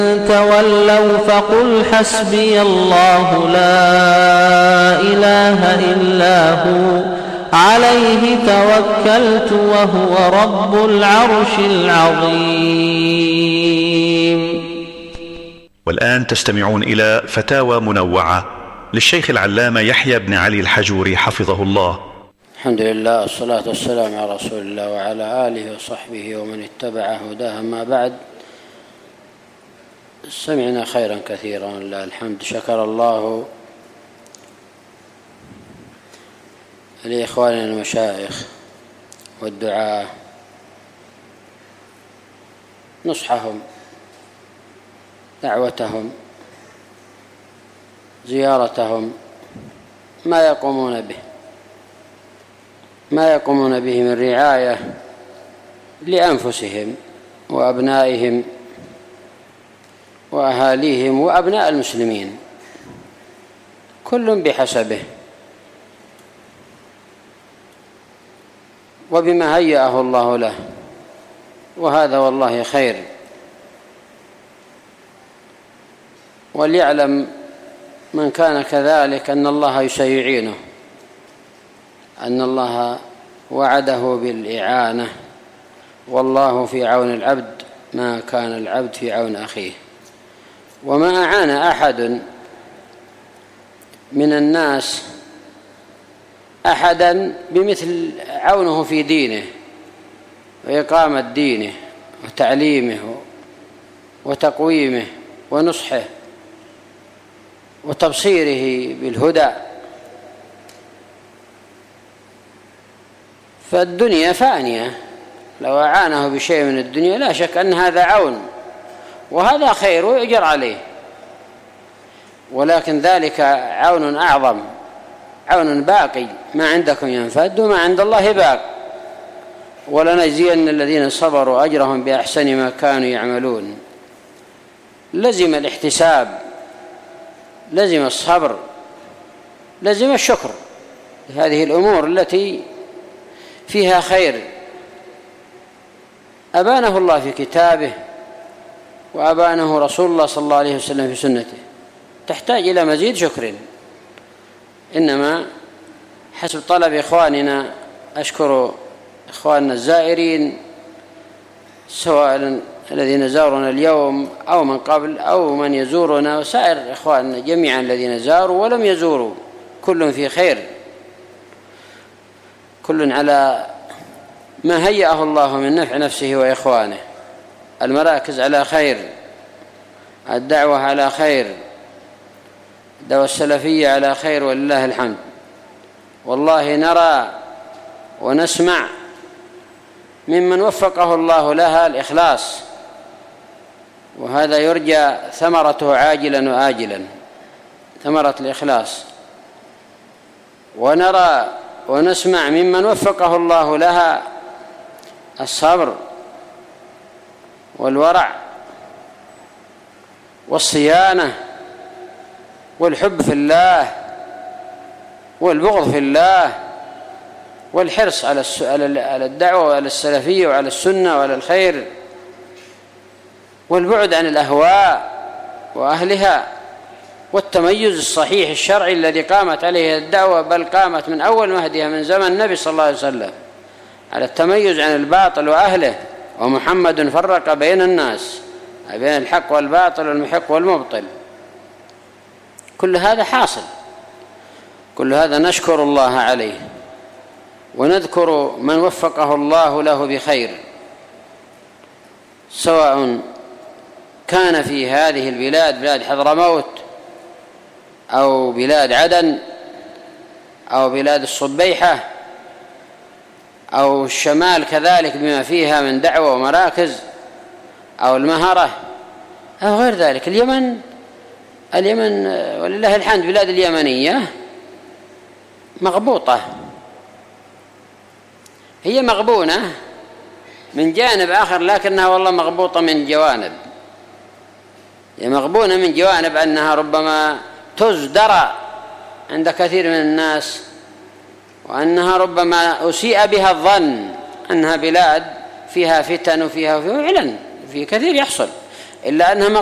تولوا فقل حسبي الله لا إله إلا هو عليه توكلت وهو رب العرش العظيم. والآن تستمعون إلى فتاوى منوعة للشيخ العلامة يحيى بن علي الحجوري حفظه الله. الحمد لله والصلاة والسلام على رسول الله وعلى آله وصحبه ومن اتبع هداه. أما بعد، سمعنا خيرا كثيرا لله الحمد. شكر الله لإخواننا المشايخ والدعاة نصحهم، دعوتهم، زيارتهم، ما يقومون به من رعاية لأنفسهم وأبنائهم وأهاليهم وأبناء المسلمين، كل بحسبه وبما هيأه الله له، وهذا والله خير. وليعلم من كان كذلك أن الله سيعينه، أن الله وعده بالإعانة، والله في عون العبد ما كان العبد في عون أخيه. وما أعان أحد من الناس أحدا بمثل عونه في دينه وإقامة دينه وتعليمه وتقويمه ونصحه وتبصيره بالهدى. فالدنيا فانية، لو أعانه بشيء من الدنيا لا شك أن هذا عون وهذا خير ويؤجر عليه، ولكن ذلك عون أعظم، عون باقي، ما عندكم ينفد وما عند الله باق. ولنجزين الذين صبروا أجرهم بأحسن ما كانوا يعملون. لزم الاحتساب، لزم الصبر، لزم الشكر لهذه الأمور التي فيها خير أبانه الله في كتابه وأبانه رسول الله صلى الله عليه وسلم في سنته، تحتاج إلى مزيد شكر. إنما حسب طلب إخواننا، أشكر إخواننا الزائرين سواء الذين زارونا اليوم أو من قبل أو من يزورنا، وسائر إخواننا جميعا الذين زاروا ولم يزوروا، كل في خير، كل على ما هيأه الله من نفع نفسه وإخوانه. المراكز على خير، الدعوة على خير، الدعوة السلفية على خير ولله الحمد. والله نرى ونسمع ممن وفقه الله لها الإخلاص، وهذا يرجى ثمرته عاجلا وآجلا، ثمرة الإخلاص. ونرى ونسمع ممن وفقه الله لها الصبر والورع والصيانة والحب في الله والبغض في الله والحرص على الدعوة وعلى السلفية وعلى السنة وعلى الخير والبعد عن الأهواء وأهلها والتميز الصحيح الشرعي الذي قامت عليه الدعوة، بل قامت من أول مهدها من زمن النبي صلى الله عليه وسلم على التميز عن الباطل وأهله. ومحمد فرق بين الناس، بين الحق والباطل والمحق والمبطل. كل هذا حاصل، كل هذا نشكر الله عليه ونذكر من وفقه الله له بخير، سواء كان في هذه البلاد، بلاد حضرموت أو بلاد عدن أو بلاد الصبيحة أو الشمال كذلك بما فيها من دعوة ومراكز، أو المهرة أو غير ذلك. اليمن ولله الحمد بلاد اليمنية مغبوطة، هي مغبونة من جانب آخر، لكنها والله مغبوطة من جوانب. هي مغبونة من جوانب أنها ربما تزدر عند كثير من الناس، وأنها ربما أسيء بها الظن أنها بلاد فيها فتن وفيها فعلا في كثير يحصل، إلا أنها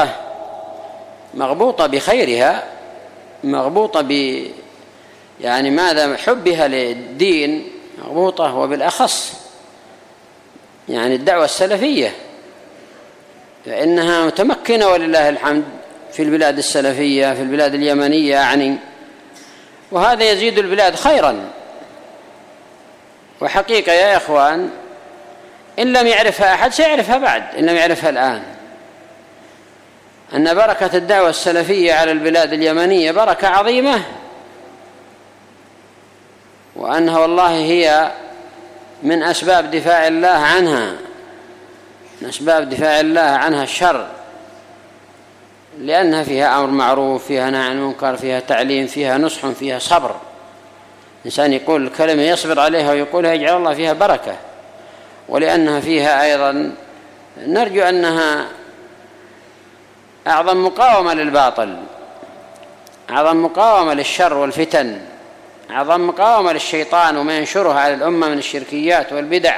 مغبوطة بخيرها، مغبوطة يعني ماذا حبها للدين مغبوطة، وبالأخص يعني الدعوة السلفية، فإنها متمكنة ولله الحمد في البلاد السلفية، في البلاد اليمنية يعني، وهذا يزيد البلاد خيرا. وحقيقة يا إخوان إن لم يعرفها أحد سيعرفها بعد، إن لم يعرفها الآن، أن بركة الدعوة السلفية على البلاد اليمنية بركة عظيمة، وأنها والله هي من أسباب دفاع الله عنها، من أسباب دفاع الله عنها الشر، لأنها فيها أمر معروف، فيها نهي عن المنكر، فيها تعليم، فيها نصح، فيها صبر. إنسان يقول الكلمة يصبر عليها ويقولها يجعل الله فيها بركة. ولأنها فيها أيضا نرجو أنها أعظم مقاومة للباطل، أعظم مقاومة للشر والفتن، أعظم مقاومة للشيطان وما ينشرها على الأمة من الشركيات والبدع،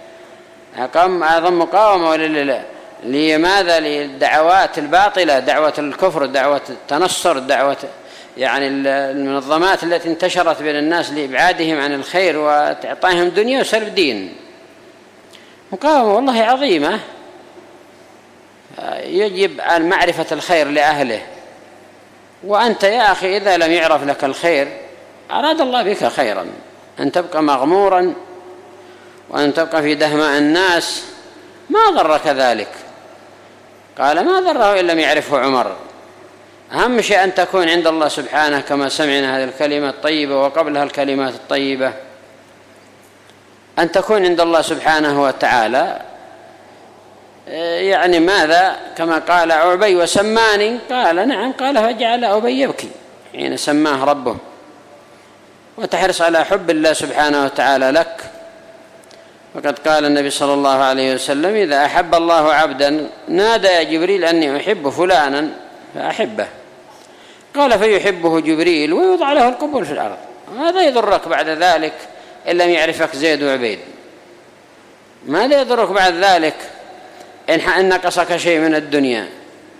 أعظم مقاومة لماذا؟ للدعوات الباطلة، دعوة الكفر، دعوة التنصر، دعوة يعني المنظمات التي انتشرت بين الناس لإبعادهم عن الخير وإعطائهم دنيا وسلب دين. مقاومة والله عظيمة، يجب أن معرفة الخير لأهله. وأنت يا أخي إذا لم يعرف لك الخير أراد الله بك خيرا، أن تبقى مغمورا وأن تبقى في دهماء الناس ما ضرك ذلك. قال ما ضره إن لم يعرفه عمر. أهم شيء أن تكون عند الله سبحانه كما سمعنا هذه الكلمة الطيبة وقبلها الكلمات الطيبة، أن تكون عند الله سبحانه وتعالى يعني ماذا؟ كما قال أبي وسماني، قال نعم، قال فجعل أبي يبكي حين سماه ربه. وتحرص على حب الله سبحانه وتعالى لك. وقد قال النبي صلى الله عليه وسلم إذا أحب الله عبدا نادى يا جبريل أني أحب فلانا فأحبه، قال فيحبه جبريل ويوضع له القبول في الأرض. ماذا يضرك بعد ذلك إن لم يعرفك زيد وعبيد؟ ماذا يضرك بعد ذلك إن نقصك شيء من الدنيا؟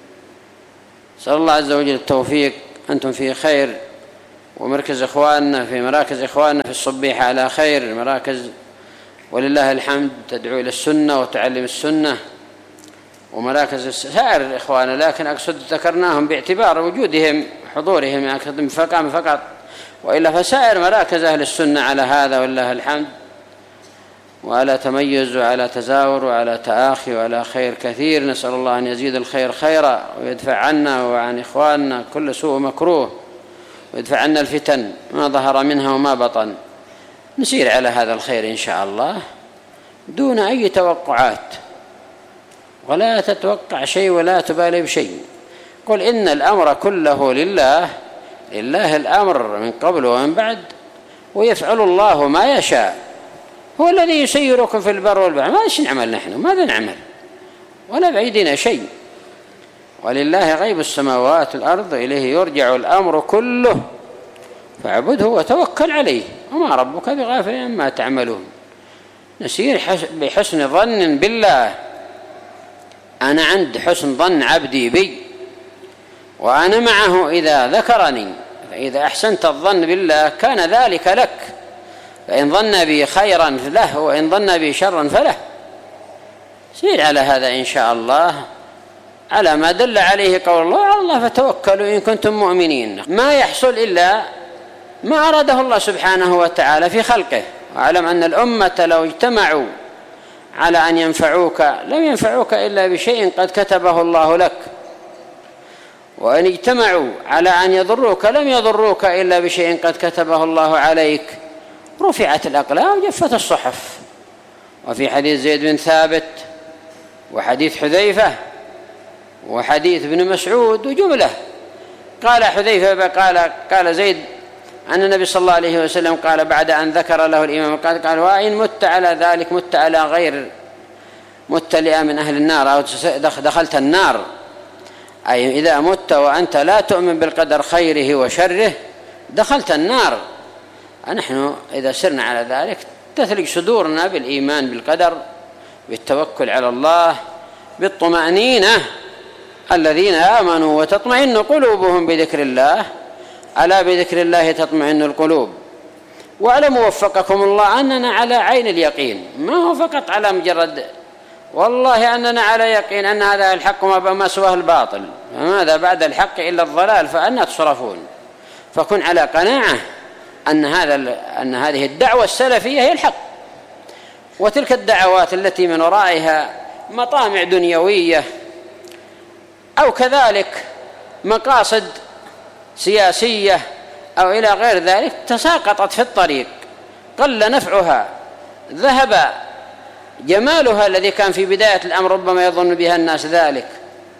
صلى الله عز وجل التوفيق. أنتم في خير، ومركز إخواننا في مراكز إخواننا في الصبيحة على خير، المراكز ولله الحمد تدعو إلى السنة وتعلم السنة، ومراكز سائر الإخوان، لكن أقصد ذكرناهم باعتبار وجودهم حضورهم فقط، وإلا فسائر مراكز أهل السنة على هذا ولله الحمد، وعلى تميز وعلى تزاور وعلى تآخي وعلى خير كثير. نسأل الله أن يزيد الخير خيرا ويدفع عنا وعن إخواننا كل سوء مكروه، ويدفع عنا الفتن ما ظهر منها وما بطن. نسير على هذا الخير إن شاء الله دون أي توقعات، ولا تتوقع شيء ولا تبالي بشيء. قل إن الأمر كله لله، لله الأمر من قبل ومن بعد، ويفعل الله ما يشاء. هو الذي يسيركم في البر والبحر. ما نعمل نحن؟ ماذا نعمل؟ ولا بأيدينا شيء. ولله غيب السماوات والأرض إليه يرجع الأمر كله فاعبده وتوكل عليه وما ربك بغافل عما تعملون. نسير بحسن ظن بالله. أنا عند حسن ظن عبدي بي وأنا معه إذا ذكرني، فإذا أحسنت الظن بالله كان ذلك لك، فإن ظن بي خيرا له وإن ظن بي شرا فله. سير على هذا إن شاء الله على ما دل عليه قول الله على الله فتوكلوا إن كنتم مؤمنين. ما يحصل إلا ما أراده الله سبحانه وتعالى في خلقه. واعلم أن الأمة لو اجتمعوا على أن ينفعوك لم ينفعوك إلا بشيء قد كتبه الله لك، وإن اجتمعوا على أن يضروك لم يضروك إلا بشيء قد كتبه الله عليك. رفعت الأقلام وجفت الصحف. وفي حديث زيد بن ثابت وحديث حذيفة وحديث ابن مسعود وجملة، قال حذيفة قال زيد أن النبي صلى الله عليه وسلم قال بعد أن ذكر له الإمام قال وإن مت على ذلك مت على غير متلئة من أهل النار أو دخلت النار، أي إذا مت وأنت لا تؤمن بالقدر خيره وشره دخلت النار. نحن إذا سرنا على ذلك تثلج صدورنا بالإيمان بالقدر، بالتوكل على الله، بالطمأنينة الذين آمنوا وتطمئن قلوبهم بذكر الله، ألا بذكر الله تطمئن القلوب. واعلموا وفقكم الله أننا على عين اليقين، ما هو فقط على مجرد والله أننا على يقين أن هذا الحق وما سواه الباطل، فماذا بعد الحق إلا الضلال، فأنا تصرفون. فكن على قناعة أن هذه الدعوة السلفية هي الحق، وتلك الدعوات التي من ورائها مطامع دنيوية أو كذلك مقاصد سياسية أو إلى غير ذلك تساقطت في الطريق، قل نفعها، ذهب جمالها الذي كان في بداية الأمر ربما يظن بها الناس ذلك،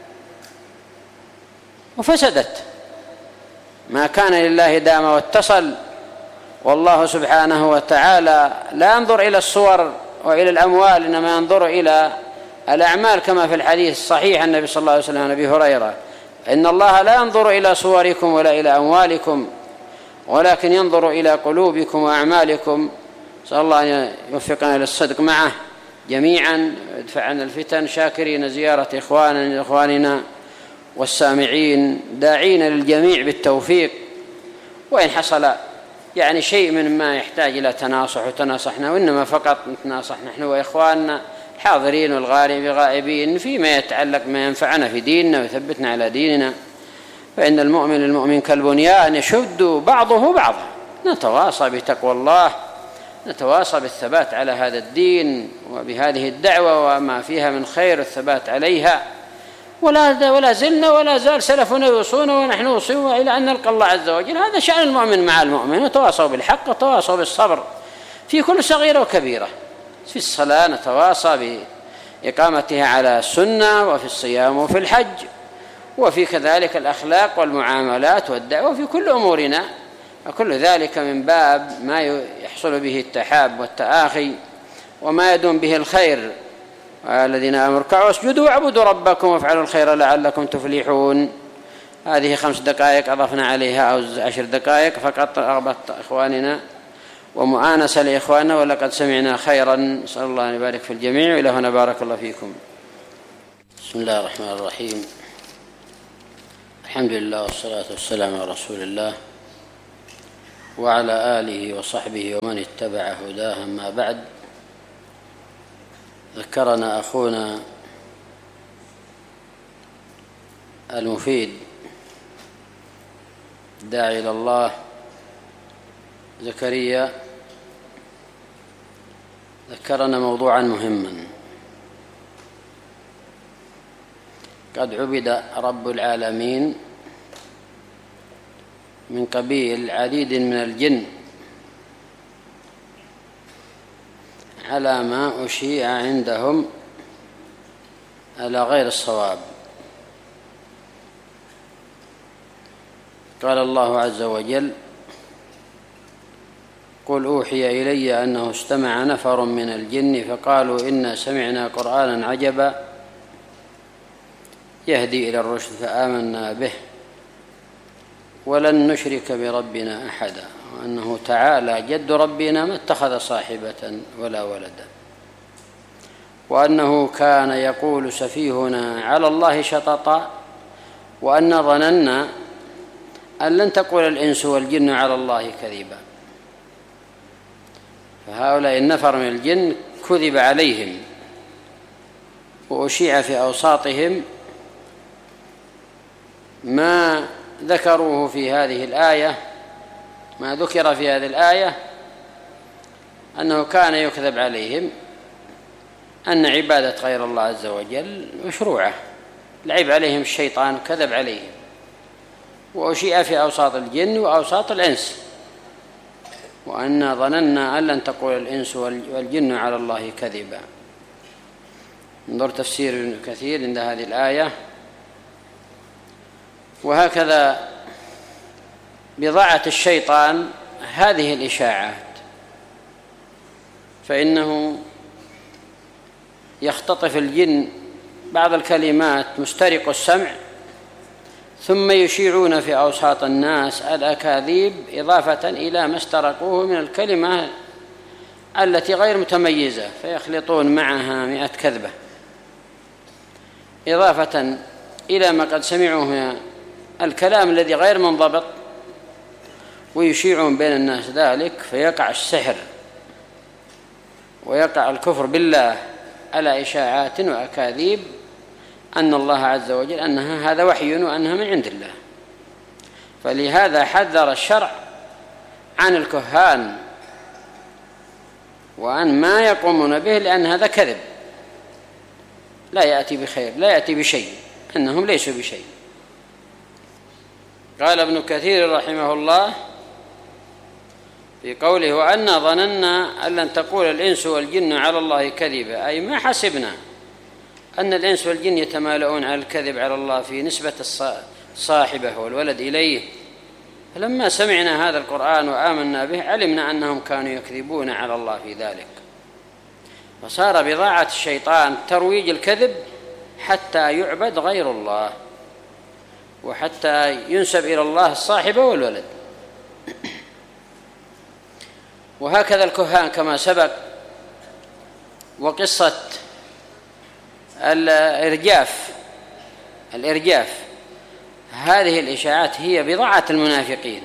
وفسدت. ما كان لله دام واتصل، والله سبحانه وتعالى لا ينظر إلى الصور وإلى الأموال، إنما ينظر إلى الأعمال، كما في الحديث الصحيح عن النبي صلى الله عليه وسلم عن أبي هريرة: إن الله لا ينظر إلى صوركم ولا إلى أموالكم ولكن ينظر إلى قلوبكم وأعمالكم. نسأل الله أن يوفقنا للصدق معه جميعا، ويدفع عنا الفتن، شاكرين زيارة إخواننا والسامعين، داعين للجميع بالتوفيق. وإن حصل شيء من ما يحتاج إلى تناصح وتناصحنا، وإنما فقط نتناصح نحن وإخواننا الحاضرين والغائبين فيما يتعلق ما ينفعنا في ديننا ويثبتنا على ديننا. فإن المؤمن للمؤمن كالبنيان يشد بعضه بعضا. نتواصى بتقوى الله، نتواصى بالثبات على هذا الدين وبهذه الدعوة وما فيها من خير الثبات عليها، ولا زلنا ولا زال سلفنا يوصون ونحن نوصي إلى أن نلقى الله عز وجل. هذا شأن المؤمن مع المؤمن، نتواصوا بالحق وتواصوا بالصبر في كل صغيرة وكبيرة. في الصلاة نتواصى بإقامتها على السنة، وفي الصيام وفي الحج، وفي كذلك الأخلاق والمعاملات والدعوة في كل أمورنا، وكل ذلك من باب ما يحصل به التحاب والتآخي وما يدوم به الخير. الذين آمنوا اركعوا واسجدوا واعبدوا ربكم وافعلوا الخير لعلكم تفلحون. هذه 5 دقائق أضفنا عليها أو 10 دقائق فقط رغبة إخواننا ومؤانسة لإخواننا، ولقد سمعنا خيرا. نسأل الله أن يبارك في الجميع، وإلى هنا بارك الله فيكم. بسم الله الرحمن الرحيم. الحمد لله والصلاة والسلام على رسول الله وعلى آله وصحبه ومن اتبع هداه. أما بعد، ذكرنا أخونا المفيد داعي إلى الله زكريا، ذكرنا موضوعا مهما: قد عبد رب العالمين من قبيل عديد من الجن على ما أشيع عندهم على غير الصواب. قال الله عز وجل: قل أوحي إلي أنه استمع نفر من الجن فقالوا إنا سمعنا قرآنا عجبا يهدي إلى الرشد فآمنا به ولن نشرك بربنا أحدا وأنه تعالى جد ربنا ما اتخذ صاحبة ولا ولدا وأنه كان يقول سفيهنا على الله شططا وأن ظننا أن لن تقول الإنس والجن على الله كذبا. فهؤلاء النفر من الجن كذب عليهم وأشيع في أوساطهم ما ذكروه في هذه الآية، ما ذكر في هذه الآية أنه كان يكذب عليهم أن عبادة غير الله عز وجل مشروعة، لعب عليهم الشيطان كذب عليهم، وأشيع في أوساط الجن وأوساط الإنس، وأن ظننا أن لن تقول الإنس والجن على الله كذبا. انظر تفسير ابن كثير عند هذه الآية. وهكذا بضاعة الشيطان هذه الإشاعات، فإنه يختطف الجن بعض الكلمات مسترق السمع ثم يشيعون في أوساط الناس الأكاذيب إضافة إلى ما استرقوه من الكلمة التي غير متميزة، فيخلطون معها 100 كذبة إضافة إلى ما قد سمعوه من الكلام الذي غير منضبط ويشيعون بين الناس ذلك، فيقع السحر ويقع الكفر بالله على إشاعات وأكاذيب أن الله عز وجل أنها هذا وحي وأنها من عند الله. فلهذا حذر الشرع عن الكهان وعن ما يقومون به، لأن هذا كذب لا يأتي بخير، لا يأتي بشيء، أنهم ليسوا بشيء. قال ابن كثير رحمه الله في قوله: وأنا ظننا أن لن تقول الإنس والجن على الله كذبا، أي ما حسبنا أن الإنس والجن يتمالؤون على الكذب على الله في نسبة الصاحبة والولد إليه. فلما سمعنا هذا القرآن وآمنا به علمنا أنهم كانوا يكذبون على الله في ذلك، فصار بضاعة الشيطان ترويج الكذب حتى يعبد غير الله وحتى ينسب إلى الله الصاحبة والولد. وهكذا الكهان كما سبق. وقصة الإرجاف هذه الإشاعات هي بضاعة المنافقين،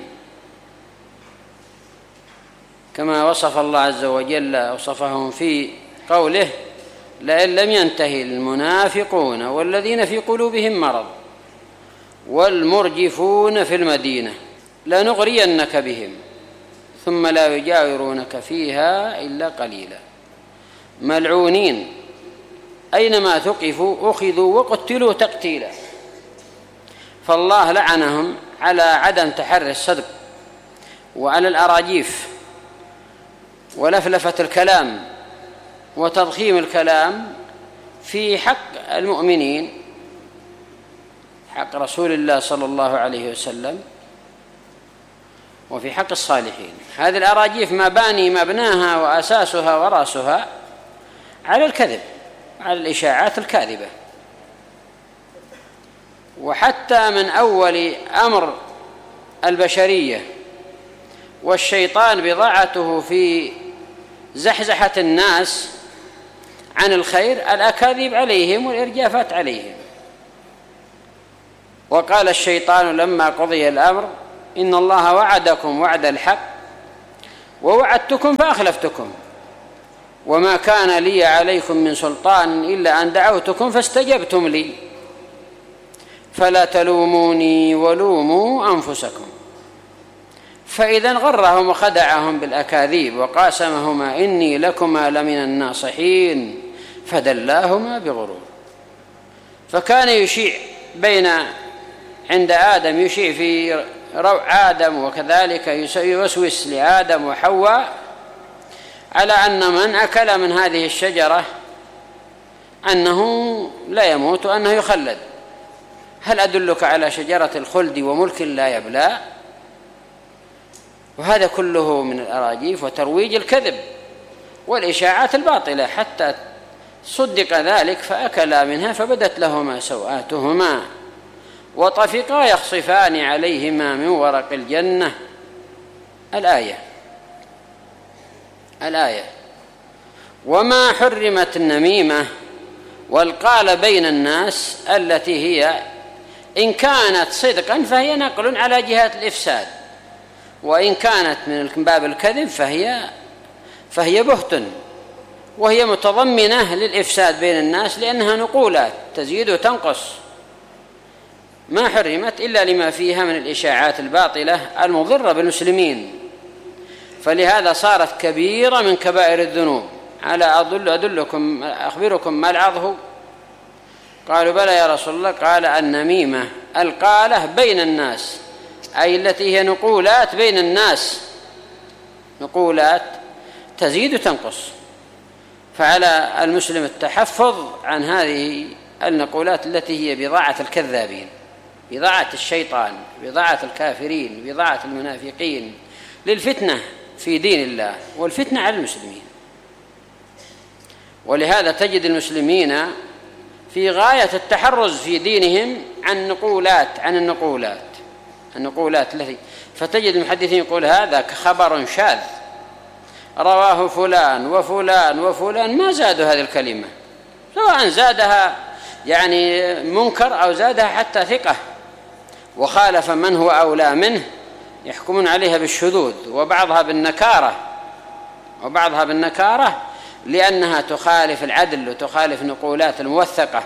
كما وصف الله عز وجل وصفهم في قوله: لئن لم ينتهي المنافقون والذين في قلوبهم مرض والمرجفون في المدينة لنغرينك بهم ثم لا يجاورونك فيها إلا قليلا ملعونين أينما ثقفوا أخذوا وقتلوا تقتيلا. فالله لعنهم على عدم تحري الصدق وعلى الأراجيف ولفلفة الكلام وتضخيم الكلام في حق المؤمنين، حق رسول الله صلى الله عليه وسلم، وفي حق الصالحين. هذه الأراجيف مبناها وأساسها ورأسها على الكذب، على الإشاعات الكاذبة. وحتى من أول أمر البشرية والشيطان بضاعته في زحزحة الناس عن الخير الأكاذيب عليهم والإرجافات عليهم. وقال الشيطان لما قضي الأمر: إن الله وعدكم وعد الحق ووعدتكم فأخلفتكم وما كان لي عليكم من سلطان إلا أن دعوتكم فاستجبتم لي فلا تلوموني ولوموا أنفسكم. فإذا غرهم وخدعهم بالأكاذيب وقاسمهما إني لكما لمن الناصحين فدلاهما بغرور. فكان يشيع عند آدم، يشيع في روع آدم، وكذلك يوسوس لآدم وحواء على أن من أكل من هذه الشجرة أنه لا يموت وأنه يخلد. هل أدلك على شجرة الخلد وملك لا يبلى؟ وهذا كله من الأراجيف وترويج الكذب والإشاعات الباطلة، حتى صدق ذلك فأكلا منها فبدت لهما سوآتهما وطفقا يخصفان عليهما من ورق الجنة. الآية. وما حرمت النميمة والقال بين الناس التي هي إن كانت صدقا فهي نقل على جهة الإفساد، وإن كانت من باب الكذب فهي بهت، وهي متضمنة للإفساد بين الناس لأنها نقولات تزيد وتنقص. ما حرمت إلا لما فيها من الإشاعات الباطلة المضرة بالمسلمين، فلهذا صارت كبيرة من كبائر الذنوب. أدلكم أخبركم ما العظه؟ قالوا بلى يا رسول الله. قال النميمة القالة بين الناس، أي التي هي نقولات بين الناس، نقولات تزيد وتنقص. فعلى المسلم التحفظ عن هذه النقولات التي هي بضاعة الكذابين، بضاعة الشيطان، بضاعة الكافرين، بضاعة المنافقين، للفتنة في دين الله والفتنة على المسلمين. ولهذا تجد المسلمين في غاية التحرز في دينهم عن النقولات التي، فتجد المحدثين يقول هذا خبر شاذ رواه فلان وفلان وفلان، ما زادوا هذه الكلمة، سواء زادها يعني منكر أو زادها حتى ثقة، وخالف من هو أولى منه يحكمون عليها بالشذوذ وبعضها بالنكارة لأنها تخالف العدل وتخالف نقولات الموثقة.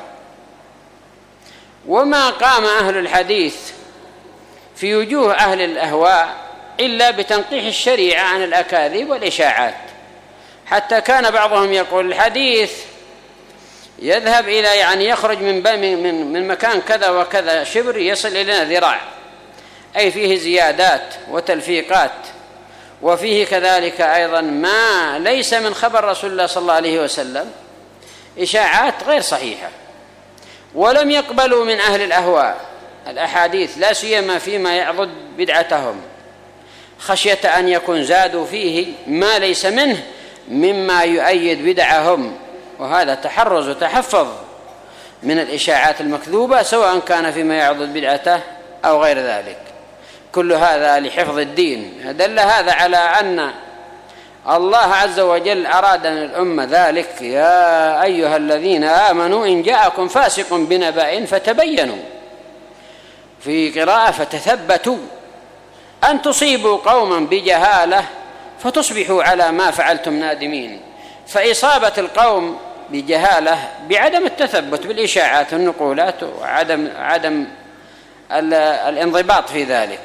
وما قام أهل الحديث في وجوه أهل الأهواء إلا بتنقيح الشريعة عن الأكاذيب والإشاعات، حتى كان بعضهم يقول الحديث يذهب إلى يعني يخرج من مكان كذا وكذا شبر يصل إلى ذراع، أي فيه زيادات وتلفيقات، وفيه كذلك أيضا ما ليس من خبر رسول الله صلى الله عليه وسلم، إشاعات غير صحيحة. ولم يقبلوا من أهل الأهواء الأحاديث لا سيما فيما يعضد بدعتهم، خشية أن يكون زادوا فيه ما ليس منه مما يؤيد بدعهم، وهذا تحرز وتحفظ من الإشاعات المكذوبة سواء كان فيما يعضد بدعته أو غير ذلك. كل هذا لحفظ الدين. دل هذا على أن الله عز وجل أراد من الأمة ذلك: يا أيها الذين آمنوا إن جاءكم فاسق بنبأ فتبينوا، في قراءة فتثبتوا أن تصيبوا قوما بجهالة فتصبحوا على ما فعلتم نادمين. فإصابة القوم بجهالة بعدم التثبت بالإشاعات والنقولات وعدم الانضباط في ذلك،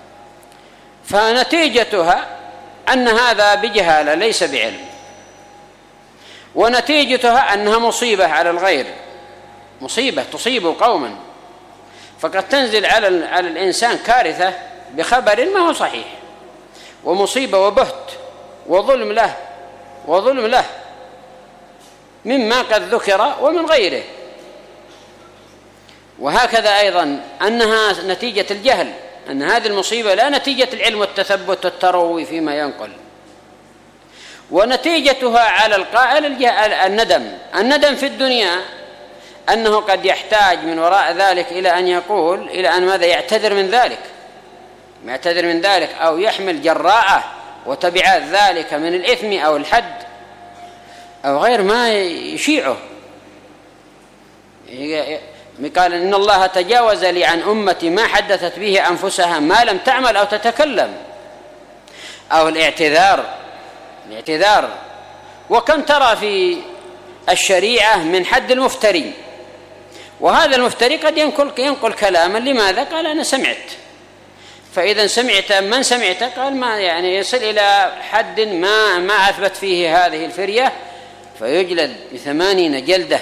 فنتيجتها أن هذا بجهالة ليس بعلم، ونتيجتها أنها مصيبة على الغير، مصيبة تصيب قوما، فقد تنزل على الإنسان كارثة بخبر ما هو صحيح، ومصيبة وبهت وظلم له مما قد ذكر ومن غيره. وهكذا أيضا أنها نتيجة الجهل، أن هذه المصيبة لا نتيجة العلم والتثبت والتروي فيما ينقل، ونتيجتها على القائل الندم في الدنيا، أنه قد يحتاج من وراء ذلك إلى أن يقول إلى أن ماذا يعتذر من ذلك أو يحمل جراءه وتبعات ذلك من الإثم أو الحد أو غير ما يشيعه. قال إن الله تجاوز لي عن أمتي ما حدثت به أنفسها ما لم تعمل أو تتكلم، أو الاعتذار. وكم ترى في الشريعة من حد المفتري، وهذا المفتري قد ينقل كلاما، لماذا؟ قال أنا سمعت، فإذا سمعت من سمعت قال ما يعني يصل إلى حد ما أثبت فيه هذه الفرية فيجلد ب80 جلدة،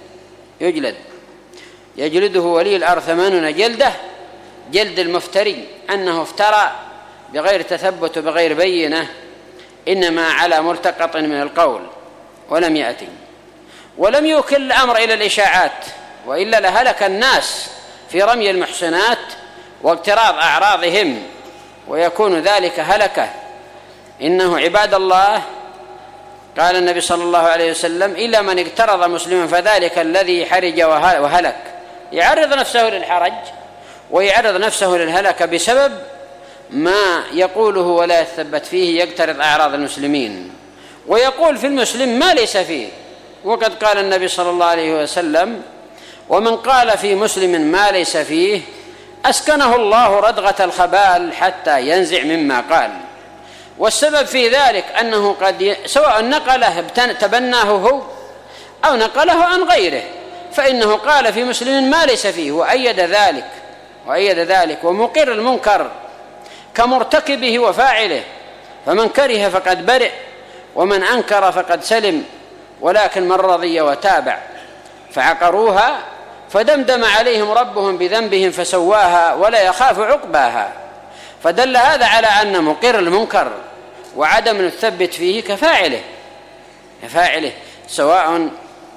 يجلده ولي الأمر 80 جلدة، جلد المفتري أنه افترى بغير تثبت وبغير بينة، إنما على ملتقط من القول ولم يأتي، ولم يوكل الأمر إلى الإشاعات، وإلا لهلك الناس في رمي المحسنات واقتراض أعراضهم، ويكون ذلك هلكة. إنه عباد الله، قال النبي صلى الله عليه وسلم: إلا من اقترض مسلما فذلك الذي حرج وهلك. يعرض نفسه للحرج ويعرض نفسه للهلك بسبب ما يقوله ولا يثبت فيه، يقترض أعراض المسلمين ويقول في المسلم ما ليس فيه. وقد قال النبي صلى الله عليه وسلم: ومن قال في مسلم ما ليس فيه أسكنه الله ردغة الخبال حتى ينزع مما قال. والسبب في ذلك أنه قد سواء نقله تبناه هو أو نقله عن غيره، فإنه قال في مسلم ما ليس فيه وأيد ذلك ومقر المنكر كمرتكبه وفاعله، فمن كره فقد برئ ومن أنكر فقد سلم، ولكن من رضي وتابع فعقروها فدمدم عليهم ربهم بذنبهم فسواها ولا يخاف عقباها. فدل هذا على أن مقر المنكر وعدم الثبت فيه كفاعله سواء.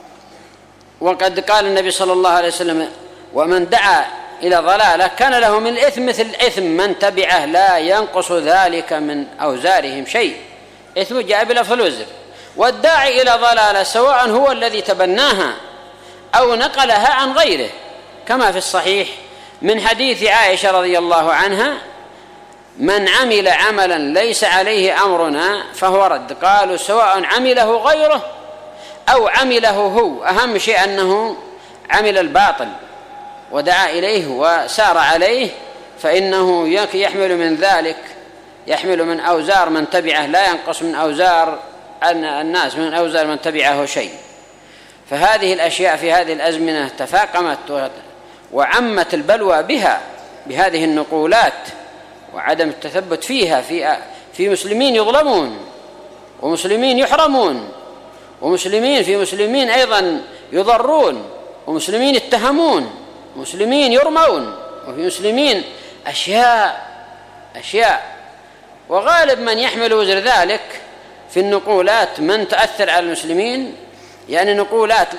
وقد قال النبي صلى الله عليه وسلم: ومن دعا إلى ضلالة كان له من الإثم مثل إثم من تبعه لا ينقص ذلك من أوزارهم شيء. إثم جاء بلفظ الوزر. والداعي إلى ضلالة سواء هو الذي تبناها أو نقلها عن غيره، كما في الصحيح من حديث عائشة رضي الله عنها: من عمل عملا ليس عليه أمرنا فهو رد. قالوا سواء عمله غيره أو عمله هو، أهم شيء أنه عمل الباطل ودعا إليه وسار عليه فإنه يحمل من ذلك، يحمل من أوزار من تبعه، لا ينقص من أوزار الناس من أوزار من تبعه شيء. فهذه الأشياء في هذه الأزمنة تفاقمت وعمت البلوى بها، بهذه النقولات وعدم التثبت فيها، في مسلمين يظلمون ومسلمين يحرمون، ومسلمين في مسلمين أيضا يضرون، ومسلمين يتهمون، ومسلمين يرمون، وفي مسلمين أشياء. وغالب من يحمل وزر ذلك في النقولات من تأثر على المسلمين، يعني نقولات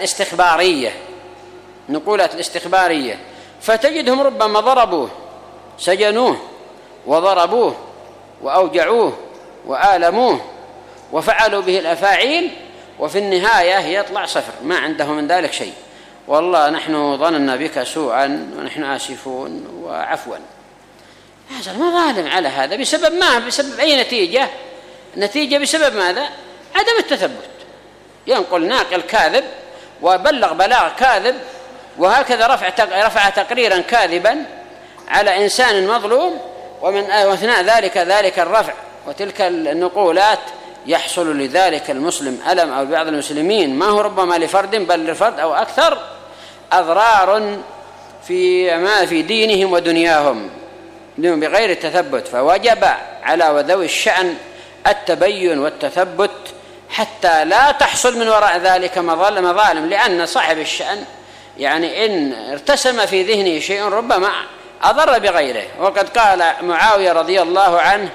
الاستخبارية، فتجدهم ربما ضربوه، سجنوه وضربوه وأوجعوه وآلموه وفعلوا به الأفاعيل، وفي النهاية يطلع صفر، ما عنده من ذلك شيء. والله نحن ظننا بك سوءا ونحن آسفون وعفوا. هذا المظالم على هذا بسبب ما؟ بسبب أي نتيجة بسبب ماذا؟ عدم التثبت. ينقل ناقل كاذب وبلغ بلاغ كاذب، وهكذا رفع تقريرا كاذبا على إنسان مظلوم، ومن أثناء ذلك الرفع وتلك النقولات يحصل لذلك المسلم ألم، أو بعض المسلمين ما هو ربما لفرد بل لفرد أو أكثر، أضرار في دينهم ودنياهم بغير التثبت. فوجب على ذوي الشأن التبين والتثبت حتى لا تحصل من وراء ذلك مظالم، لأن صاحب الشأن يعني إن ارتسم في ذهنه شيء ربما أضر بغيره. وقد قال معاوية رضي الله عنه،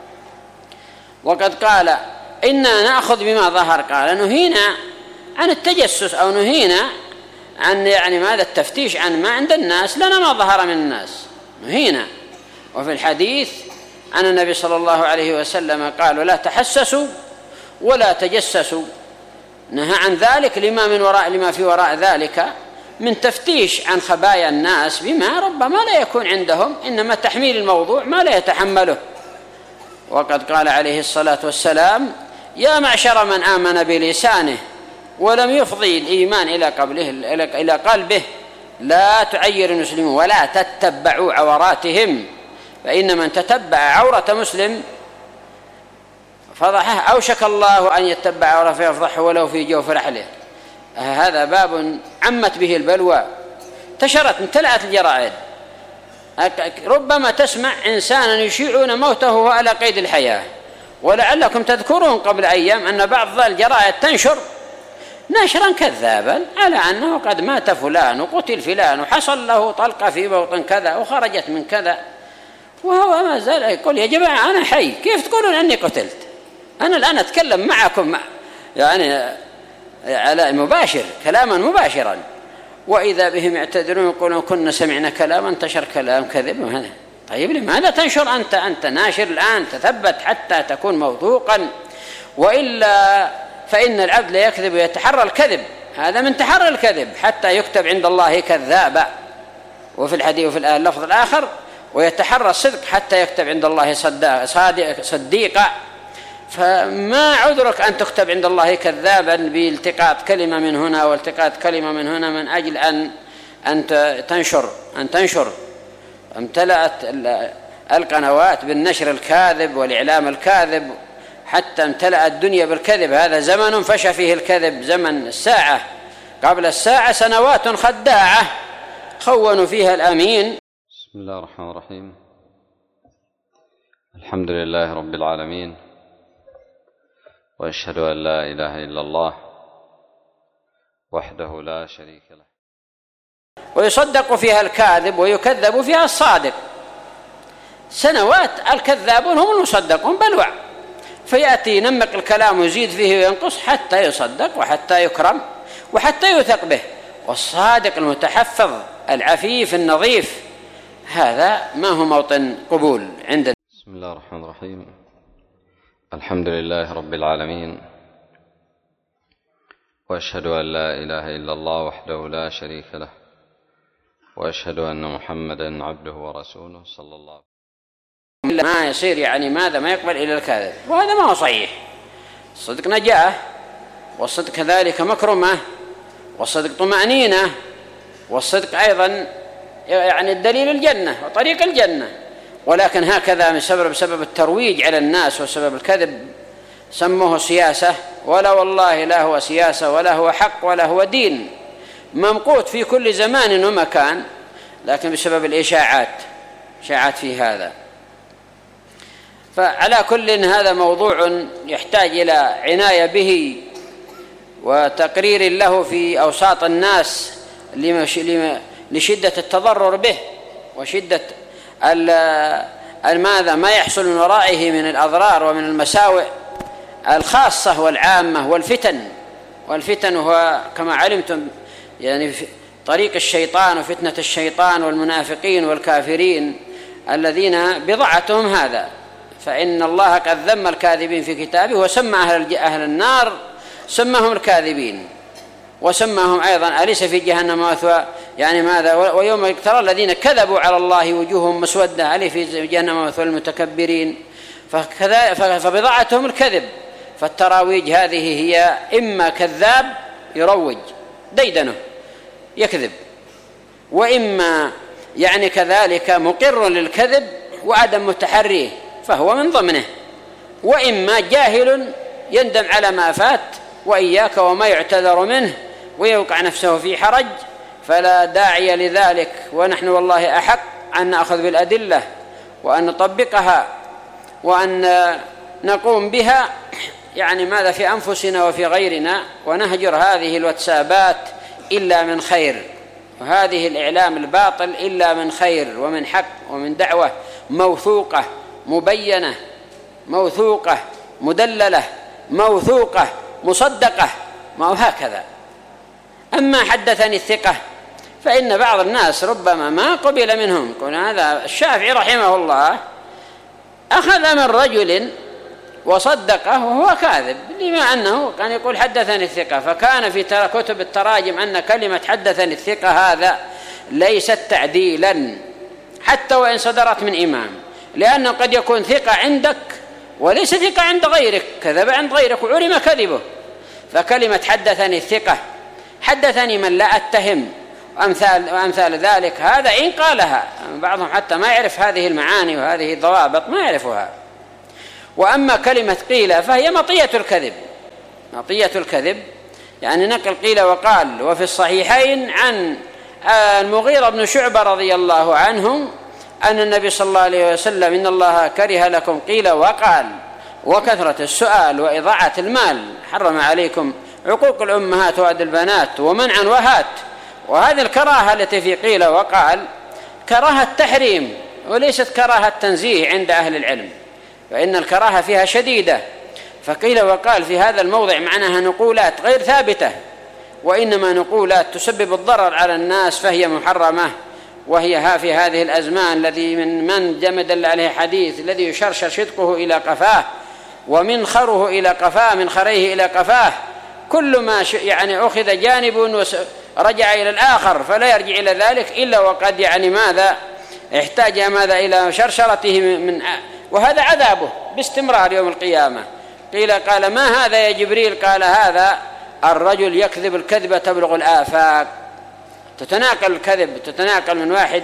وقد قال إنا نأخذ بما ظهر، قال نهينا عن التجسس أو نهينا عن ماذا التفتيش عن ما عند الناس، لنا ما ظهر من الناس نهينا. وفي الحديث عن النبي صلى الله عليه وسلم قال لا تحسسوا ولا تجسسوا، نهى عن ذلك لما في وراء ذلك من تفتيش عن خبايا الناس بما ربما لا يكون عندهم، إنما تحميل الموضوع ما لا يتحمله. وقد قال عليه الصلاة والسلام يا معشر من آمن بلسانه ولم يفضي الإيمان إلى قلبه لا تعير المسلمين ولا تتبعوا عوراتهم، فإن من تتبع عورة مسلم فضحه أوشك الله أن يتبع عورة فيفضحه ولو في جوف رحله. هذا باب عمت به البلوى، انتشرت امتلأت الجرائد. ربما تسمع إنسانا يشيعون موته على قيد الحياة، ولعلكم تذكرون قبل أيام أن بعض الجرائد تنشر نشرا كذابا على أنه قد مات فلان وقتل فلان وحصل له طلقة في موطن كذا وخرجت من كذا، وهو ما زال يقول يا جماعة أنا حي، كيف تقولون أني قتلت؟ أنا الآن أتكلم معكم يعني على مباشر، كلاما مباشرا، وإذا بهم يعتذرون يقولون كنا سمعنا كلاما انتشر كلام كذب. وهذا طيب لماذا تنشر أنت ناشر الآن؟ تثبت حتى تكون موثوقا، وإلا فإن العبد لا يكذب ويتحرى الكذب، هذا من تحرى الكذب حتى يكتب عند الله كذابا. وفي الحديث وفي اللفظ الآخر ويتحرى الصدق حتى يكتب عند الله صديقا. فما عذرك أن تكتب عند الله كذابا بالتقاط كلمة من هنا والتقاط كلمة من هنا من أجل أن تنشر. امتلأت القنوات بالنشر الكاذب والإعلام الكاذب حتى امتلأ الدنيا بالكذب. هذا زمن فشى فيه الكذب، زمن الساعة، قبل الساعة سنوات خداعة خونوا فيها الأمين. بسم الله الرحمن الرحيم. الحمد لله رب العالمين، وأشهد أن لا إله إلا الله وحده لا شريك له. ويصدق فيها الكاذب ويكذب فيها الصادق. سنوات الكذابون هم المصدقون بلوع، فيأتي ينمق الكلام ويزيد فيه وينقص حتى يصدق وحتى يكرم وحتى يثق به. والصادق المتحفظ العفيف النظيف هذا ما هو موطن قبول عندنا. بسم الله الرحمن الرحيم. الحمد لله رب العالمين، وأشهد أن لا إله إلا الله وحده لا شريك له، وأشهد أن محمدا عبده ورسوله صلى الله عليه وسلم. ما يصير يعني ماذا ما يقبل إلى الكاذب، وهذا ما هو صحيح. الصدق نجاة، والصدق كذلك مكرمة، والصدق طمأنينة، والصدق أيضا يعني الدليل الجنة وطريق الجنة، ولكن هكذا بسبب الترويج على الناس وسبب الكذب سموه سياسة، ولا والله لا هو سياسة ولا هو حق ولا هو دين، ممقوت في كل زمان ومكان، لكن بسبب الإشاعات في هذا. فعلى كل هذا موضوع يحتاج إلى عناية به وتقرير له في أوساط الناس لشدة التضرر به وشدة ما يحصل من ورائه من الأضرار ومن المساوئ الخاصة والعامة والفتن هو كما علمتم يعني طريق الشيطان وفتنة الشيطان والمنافقين والكافرين الذين بضاعتهم هذا. فإن الله قد ذم الكاذبين في كتابه وسمى أهل النار سماهم الكاذبين، وسماهم أيضا أليس في جهنم مثوى يعني ماذا، ويوم ترى الذين كذبوا على الله وجوههم مسودة أليس في جهنم مثوى المتكبرين. فبضاعتهم الكذب، فالتراويج هذه هي إما كذاب يروج ديدنه يكذب، وإما يعني كذلك مقر للكذب وعدم متحريه فهو من ضمنه، وإما جاهل يندم على ما فات وإياك وما يعتذر منه ويوقع نفسه في حرج، فلا داعي لذلك. ونحن والله أحق أن نأخذ بالأدلة وأن نطبقها وأن نقوم بها يعني ماذا في أنفسنا وفي غيرنا، ونهجر هذه الواتسابات إلا من خير، وهذه الإعلام الباطل إلا من خير ومن حق ومن دعوة موثوقة مبينة موثوقة مدللة موثوقة مصدقة، ما هو هكذا. أما حدثني الثقة فإن بعض الناس ربما ما قبل منهم، يقول هذا الشافعي رحمه الله أخذ من رجل وصدقه وهو كاذب، لما أنه كان يقول حدثني الثقة، فكان في كتب التراجم أن كلمة حدثني الثقة هذا ليست تعديلا حتى وإن صدرت من إمام، لأنه قد يكون ثقة عندك وليس ثقة عند غيرك، كذب عند غيرك وعلم كذبه. فكلمة حدثني الثقة، حدثني من لا أتهم وأمثال ذلك، هذا إن قالها بعضهم حتى ما يعرف هذه المعاني وهذه الضوابط ما يعرفها. وأما كلمة قيل فهي مطية الكذب يعني نقل قيل وقال. وفي الصحيحين عن المغيرة بن شعبة رضي الله عنه أن النبي صلى الله عليه وسلم إن الله كره لكم قيل وقال وكثرة السؤال وإضاعة المال، حرم عليكم عقوق الأمهات وأد البنات ومنعا وهات. وهذه الكراهة التي في قيل وقال كراهة تحريم وليست كراهة تنزيه عند أهل العلم، فإن الكراهة فيها شديدة. فقيل وقال في هذا الموضع معناها نقولات غير ثابتة، وإنما نقولات تسبب الضرر على الناس فهي محرمة. وهي في هذه الأزمان الذي من جمد عليه حديث الذي يشرشر شدقه إلى قفاه ومنخره إلى قفاه من خريه إلى قفاه، كل ما يعني أخذ جانب ورجع إلى الآخر فلا يرجع إلى ذلك إلا وقد يعني ماذا احتاج ماذا إلى شرشرته من وهذا عذابه باستمرار يوم القيامة. قيل قال ما هذا يا جبريل؟ قال هذا الرجل يكذب الكذبة تبلغ الآفاق، تتناقل الكذب تتناقل من واحد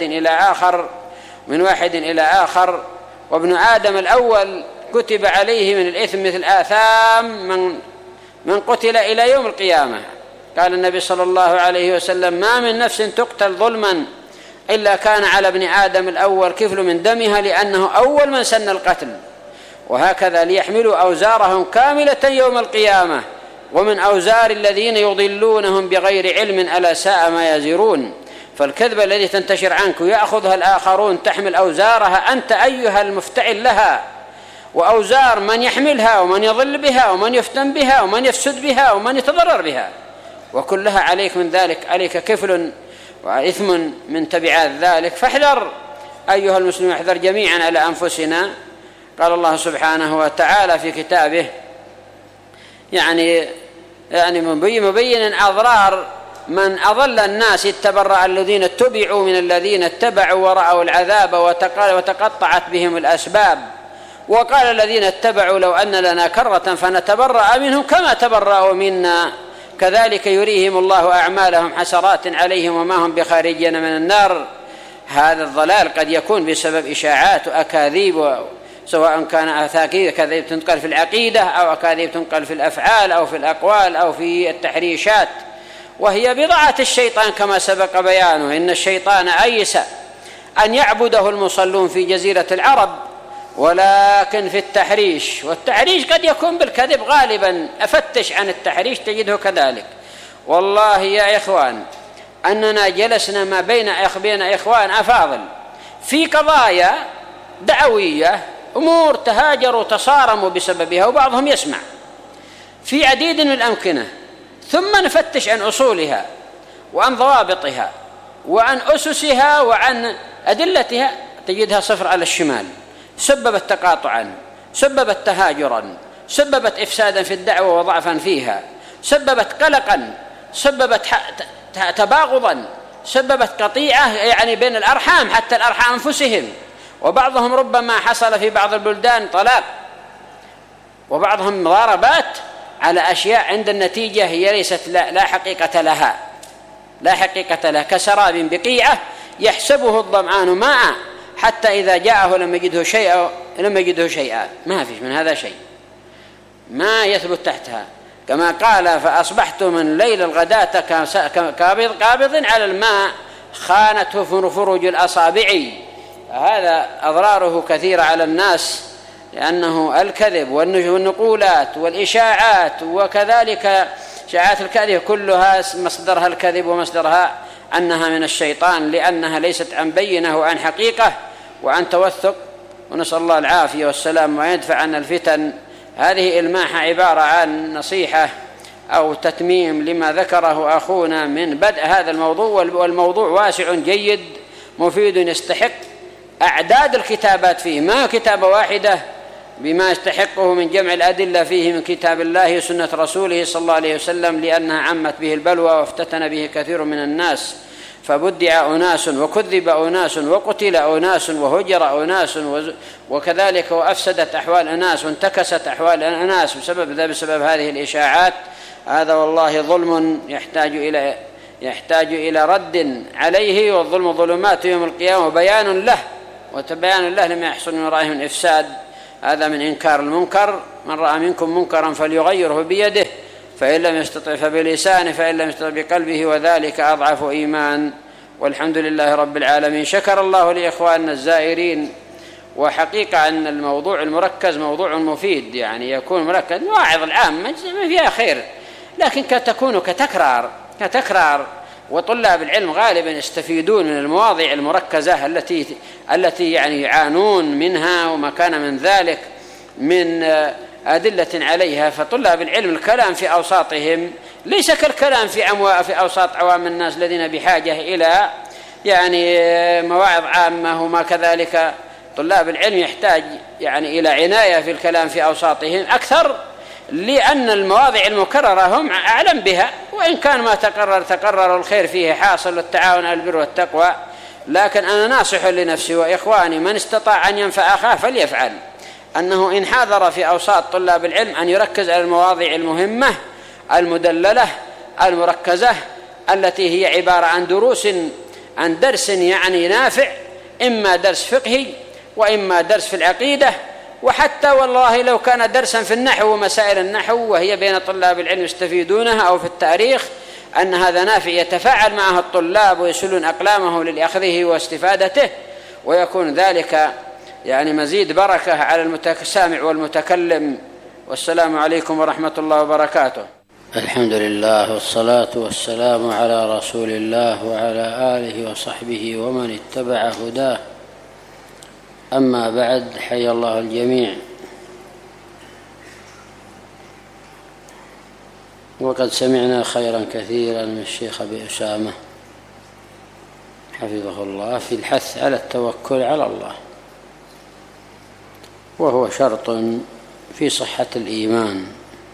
إلى آخر وابن آدم الأول كتب عليه من الإثم مثل آثام من قتل إلى يوم القيامة. قال النبي صلى الله عليه وسلم ما من نفس تقتل ظلما إلا كان على ابن آدم الأول كفل من دمها لأنه أول من سن القتل. وهكذا ليحملوا أوزارهم كاملة يوم القيامة ومن أوزار الذين يضلونهم بغير علم ألا ساء ما يزرون. فالكذبة التي تنتشر عنك ويأخذها الآخرون تحمل أوزارها أنت أيها المفتعل لها، وأوزار من يحملها ومن يضل بها ومن يفتن بها ومن يفسد بها ومن يتضرر بها، وكلها عليك من ذلك عليك كفل وإثم من تبعات ذلك. فاحذر أيها المسلمون، احذر جميعا على أنفسنا. قال الله سبحانه وتعالى في كتابه يعني مبينا أضرار من أضل الناس اتبرأ الذين اتبعوا من الذين اتبعوا ورأوا العذاب وتقطعت بهم الأسباب. وقال الذين اتبعوا لو أن لنا كرة فنتبرأ منهم كما تبرأوا منا كذلك يريهم الله أعمالهم حسرات عليهم وما هم بخارجين من النار. هذا الضلال قد يكون بسبب إشاعات وأكاذيب، سواء كان أكاذيب تنقل في العقيدة أو أكاذيب تنقل في الأفعال أو في الأقوال أو في التحريشات، وهي بضاعة الشيطان كما سبق بيانه. إن الشيطان أيس أن يعبده المصلون في جزيرة العرب، ولكن في التحريش، والتحريش قد يكون بالكذب غالبا، أفتش عن التحريش تجده كذلك. والله يا إخوان أننا جلسنا ما بين إخوان أفاضل في قضايا دعوية، أمور تهاجروا تصارموا بسببها وبعضهم يسمع في عديد من الأمكنة، ثم نفتش عن أصولها وعن ضوابطها وعن أسسها وعن أدلتها تجدها صفر على الشمال. سببت تقاطعا، سببت تهاجرا، سببت إفسادا في الدعوة وضعفا فيها، سببت قلقا، سببت تباغضا، سببت قطيعة يعني بين الأرحام، حتى الأرحام أنفسهم، وبعضهم ربما حصل في بعض البلدان طلاق، وبعضهم مضاربات على أشياء عند النتيجة هي ليست لا حقيقة لها، لا حقيقة لها، كسراب بقيعة يحسبه الظمآن ماء حتى إذا جاءه لم يجده شيئا. ما فيش من هذا شيء، ما يثبت تحتها، كما قال فأصبحت من ليل الغداة قابض على الماء خانته فروج الأصابع. هذا أضراره كثيرة على الناس، لأنه الكذب والنقولات والإشاعات، وكذلك شائعات الكذب كلها مصدرها الكذب ومصدرها أنها من الشيطان، لأنها ليست عن بينة وعن حقيقة وعن توثق، ونسأل الله العافية والسلام وأن يدفع عنا الفتن. هذه الماحة عبارة عن نصيحة أو تتميم لما ذكره أخونا من بدء هذا الموضوع، والموضوع واسع جيد مفيد يستحق أعداد الكتابات فيه، ما كتابة واحدة بما يستحقه من جمع الأدلة فيه من كتاب الله وسنة رسوله صلى الله عليه وسلم، لأنها عمت به البلوى وافتتن به كثير من الناس، فبدع أناس وكذب أناس وقتل أناس وهجر أناس، وكذلك وأفسدت أحوال أناس وانتكست أحوال أناس بسبب هذه الإشاعات. هذا والله ظلم يحتاج إلى رد عليه، والظلم ظلمات يوم القيامة وبيان له لما يحصل من ورائه من إفساد. هذا من إنكار المنكر. من رأى منكم منكرا فليغيره بيده، فإن لم يستطع فبلسانه، فإن لم يستطع بقلبه، وذلك أضعف إيمان. والحمد لله رب العالمين. شكر الله لإخواننا الزائرين. وحقيقة أن الموضوع المركز موضوع مفيد، يعني يكون مركز مواعظ العام ما فيها خير، لكن تكون كتكرار، وطلاب العلم غالبا يستفيدون من المواضيع المركزة التي يعني يعانون منها وما كان من ذلك من أدلة عليها. فطلاب العلم الكلام في أوساطهم ليس كالكلام في أوساط عوام الناس الذين بحاجة إلى يعني مواعظ عامة. وما كذلك طلاب العلم يحتاج يعني إلى عناية في الكلام في أوساطهم أكثر، لأن المواضع المكررة هم أعلم بها، وإن كان ما تقرر الخير فيه حاصل، والتعاون على البر والتقوى. لكن أنا ناصح لنفسي وإخواني من استطاع أن ينفع أخاه فليفعل، أنه إن حاضر في أوساط طلاب العلم أن يركز على المواضيع المهمة المدللة المركزة، التي هي عبارة عن درس يعني نافع، إما درس فقهي وإما درس في العقيدة، وحتى والله لو كان درسا في النحو ومسائل النحو وهي بين طلاب العلم يستفيدونها، أو في التاريخ، أن هذا نافع يتفاعل معه الطلاب ويسلون أقلامه لأخذه واستفادته، ويكون ذلك يعني مزيد بركة على المتسامع والمتكلم. والسلام عليكم ورحمة الله وبركاته. الحمد لله والصلاة والسلام على رسول الله وعلى آله وصحبه ومن اتبع هداه. أما بعد، حيا الله الجميع. وقد سمعنا خيرا كثيرا من الشيخ أبي أسامة حفظه الله في الحث على التوكل على الله، وهو شرط في صحة الإيمان،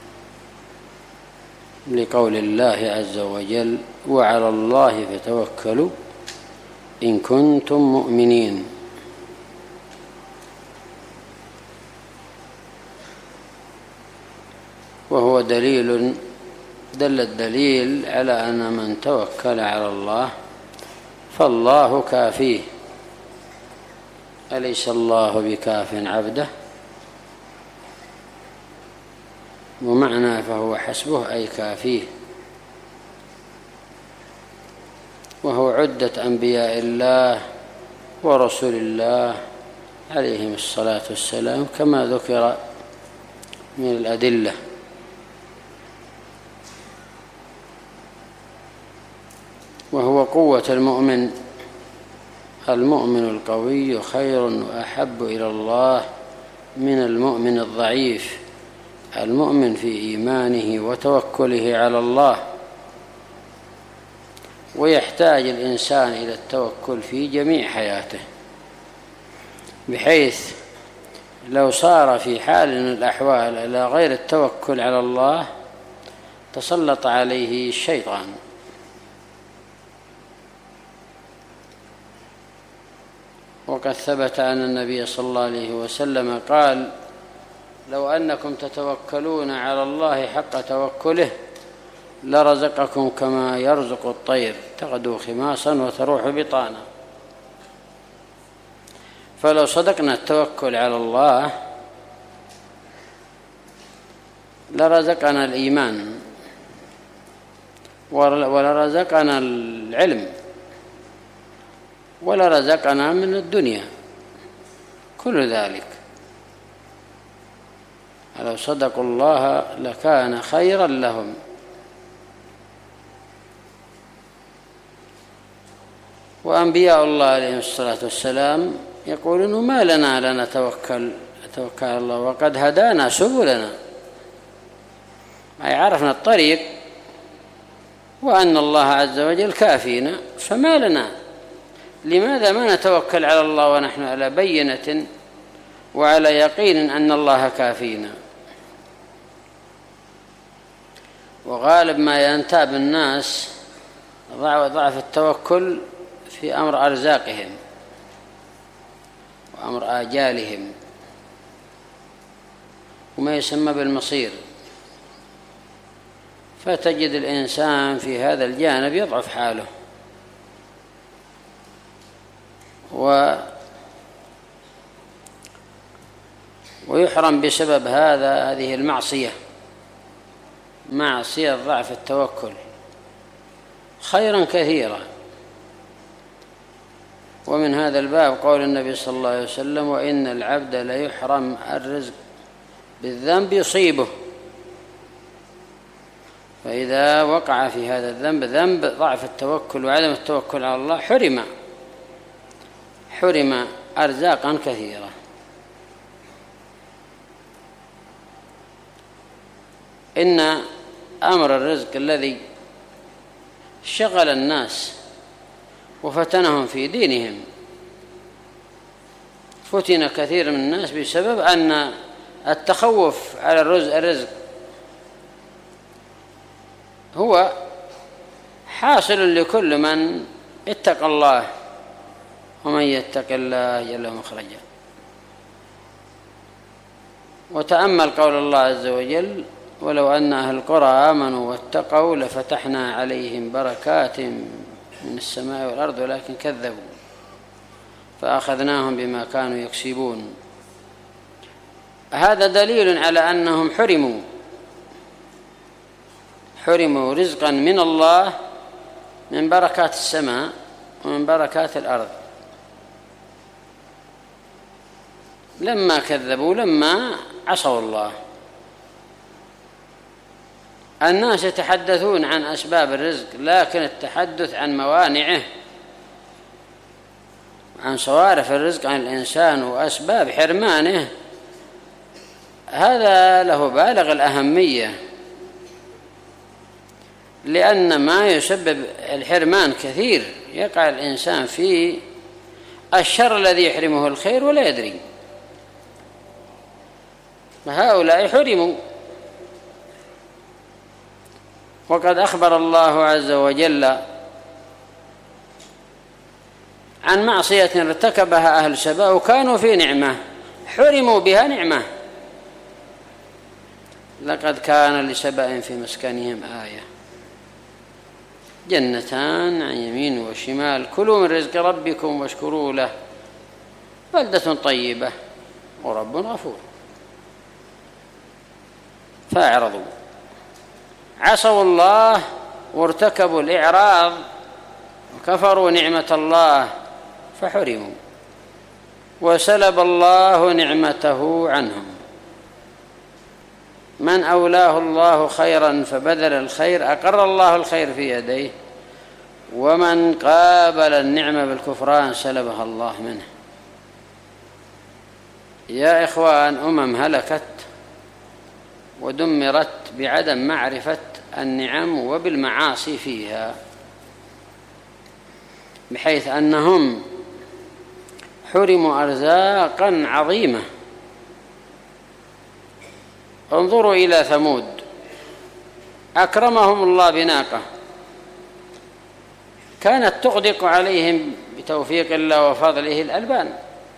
لقول الله عز وجل: وعلى الله فتوكلوا إن كنتم مؤمنين. وهو دليل دل الدليل على أن من توكل على الله فالله كافيه. أليس الله بكاف عبده؟ ومعنى فهو حسبه أي كافيه. وهو عدة أنبياء الله ورسول الله عليهم الصلاة والسلام كما ذكر من الأدلة. وهو قوة المؤمن القوي خير وأحب إلى الله من المؤمن الضعيف المؤمن في إيمانه وتوكله على الله. ويحتاج الإنسان إلى التوكل في جميع حياته، بحيث لو صار في حال من الأحوال إلى غير التوكل على الله تسلط عليه الشيطان. وقد ثبت أن النبي صلى الله عليه وسلم قال: لو أنكم تتوكلون على الله حق توكله لرزقكم كما يرزق الطير تغدو خماصا وتروح بطانا. فلو صدقنا التوكل على الله لرزقنا الإيمان ولرزقنا العلم ولرزقنا من الدنيا كل ذلك. لو صدقوا الله لكان خيرا لهم. وأنبياء الله عليهم الصلاة والسلام يقولون: ما لنا لا نتوكل على الله وقد هدانا سبلنا، أي عرفنا الطريق وأن الله عز وجل كافينا، فما لنا لماذا ما نتوكل على الله ونحن على بينة وعلى يقين أن الله كافينا. وغالب ما ينتاب الناس ضعف التوكل في أمر أرزاقهم وأمر آجالهم وما يسمى بالمصير، فتجد الإنسان في هذا الجانب يضعف حاله ويحرم بسبب هذه المعصية، معصية ضعف التوكل، خيرا كثيرا. ومن هذا الباب قول النبي صلى الله عليه وسلم: وإن العبد ليحرم الرزق بالذنب يصيبه. فإذا وقع في هذا الذنب ذنب ضعف التوكل وعدم التوكل على الله حرم أرزاقا كثيرة. إن أمر الرزق الذي شغل الناس وفتنهم في دينهم، فتن كثير من الناس بسبب أن التخوف على الرزق هو حاصل لكل من اتقى الله، ومن يتق الله يجعل له مخرجا. وتأمل قول الله عز وجل: ولو أن أهل القرى آمنوا واتقوا لفتحنا عليهم بركات من السماء والأرض ولكن كذبوا فأخذناهم بما كانوا يكسبون. هذا دليل على أنهم حرموا رزقا من الله من بركات السماء ومن بركات الأرض لما كذبوا، لما عصوا الله. الناس يتحدثون عن أسباب الرزق، لكن التحدث عن موانعه، عن صوارف الرزق عن الإنسان وأسباب حرمانه، هذا له بالغ الأهمية، لأن ما يسبب الحرمان كثير. يقع الإنسان في الشر الذي يحرمه الخير ولا يدري. هؤلاء حرموا. وقد أخبر الله عز وجل عن معصية ارتكبها أهل سبأ وكانوا في نعمة، حرموا بها نعمة لقد كان لسبأ في مسكنهم آية جنتان عن يمين وشمال كلوا من رزق ربكم واشكروا له بلدة طيبة ورب غفور. فأعرضوا عصوا الله وارتكبوا الإعراض وكفروا نعمة الله فحرموا وسلب الله نعمته عنهم. من أولاه الله خيرا فبذل الخير أقر الله الخير في يديه، ومن قابل النعمة بالكفران سلبها الله منه. يا إخوان، هلكت ودمرت بعدم معرفة النعم وبالمعاصي فيها، بحيث أنهم حرموا أرزاقا عظيمة. انظروا إلى ثمود، أكرمهم الله بناقة كانت تغدق عليهم بتوفيق الله وفضله الألبان،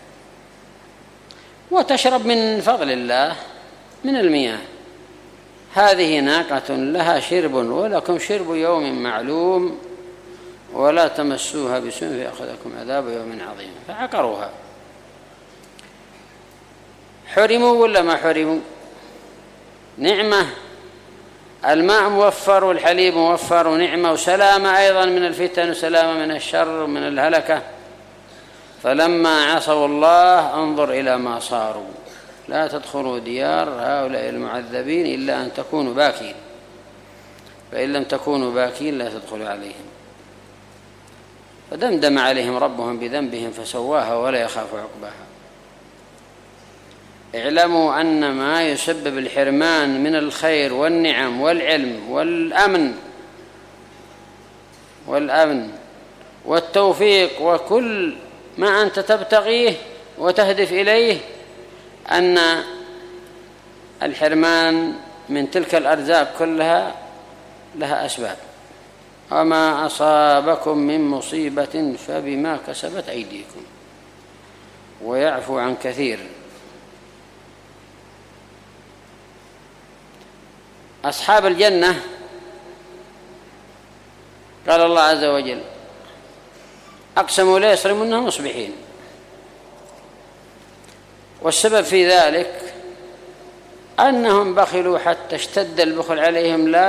وتشرب من فضل الله من المياه. هذه ناقة لها شرب ولكم شرب يوم معلوم ولا تمسوها بسوء فيأخذكم عذاب يوم عظيم. فعقروها. حرموا ولا ما حرموا؟ نعمة، الماء موفر والحليب موفر ونعمة وسلامة أيضا من الفتن وسلامة من الشر ومن الهلكة. فلما عصوا الله انظر إلى ما صاروا. لا تدخلوا ديار هؤلاء المعذبين إلا أن تكونوا باكين، فإن لم تكونوا باكين لا تدخلوا عليهم. فدمدم عليهم ربهم بذنبهم فسواها ولا يخاف عقباها. اعلموا أن ما يسبب الحرمان من الخير والنعم والعلم والأمن والتوفيق وكل ما أنت تبتغيه وتهدف إليه، أن الحرمان من تلك الأرزاق كلها لها أسباب. وما أصابكم من مصيبة فبما كسبت أيديكم ويعفو عن كثير. أصحاب الجنة قال الله عز وجل أقسموا لا يصرمونهم مصبحين، والسبب في ذلك أنهم بخلوا حتى اشتد البخل عليهم لا